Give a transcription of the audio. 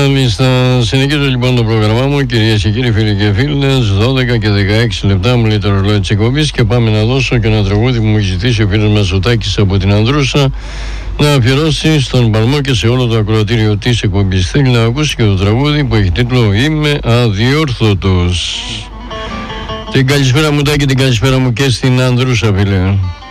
Μάλιστα, συνεχίζω λοιπόν το πρόγραμμά μου, κυρίες και κύριοι, φίλοι και φίλες. 12 και 16 λεπτά μου λέει το ρολόι της εκπομπής και πάμε να δώσω και ένα τραγούδι που μου έχει ζητήσει ο φίλος μας ο Τάκης από την Ανδρούσα να αφιερώσει στον Παλμό και σε όλο το ακροατήριο της εκπομπής. Θέλει να ακούσει και το τραγούδι που έχει τίτλο «Είμαι αδιόρθωτος». Την καλησπέρα μου Τάκη, την καλησπέρα μου και στην Ανδρούσα, φίλε.